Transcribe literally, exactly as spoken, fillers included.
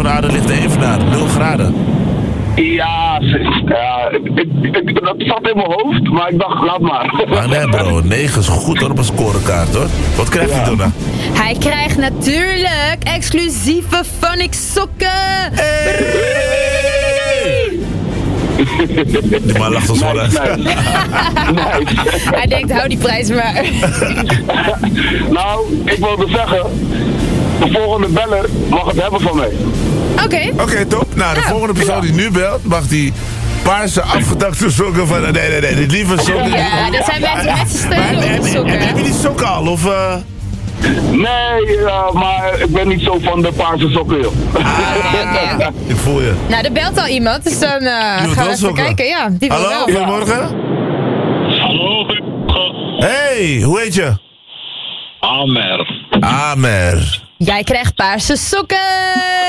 van aarde ligt de evenaar. nul graden. Ja, ja ik, ik, ik, dat zat in mijn hoofd, maar ik dacht, laat maar. Maar nee bro, negen is goed hoor op een scorekaart hoor. Wat krijgt hij Ja. toen dan? Hij krijgt natuurlijk exclusieve Phonics sokken. Die man lacht ons wel uit. Nice, nice. Nice. Hij denkt, hou die prijs maar. Nou, ik wilde zeggen, de volgende beller mag het hebben van mij. Oké. Oké, top. Nou, de Nou. volgende persoon die nu belt, mag die paarse afgetakte sokken van... Nee, nee, nee, die lieve sokken. Ja, dat zijn mensen met z'n Maar steunen heb, op de heb, sokken. heb je die sokken al? Of, eh Nee, ja, maar ik ben niet zo van de paarse sokken, joh. Oké, oké. Ik voel je. Nou, er belt al iemand, dus dan eh, wil gaan we wel even sokken. kijken. Ja, die wil Hallo, wel. goedemorgen. Hallo, goedemorgen. Hey, hoe heet je? Amer. Amer. Jij krijgt paarse sokken.